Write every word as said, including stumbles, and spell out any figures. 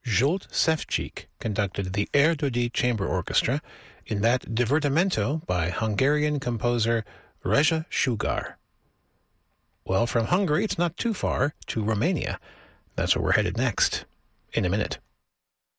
Zsolt Szewczyk conducted the Erdődy Chamber Orchestra in that divertimento by Hungarian composer Rezsa Sugar. Well, from Hungary, it's not too far to Romania. That's where we're headed next, in a minute.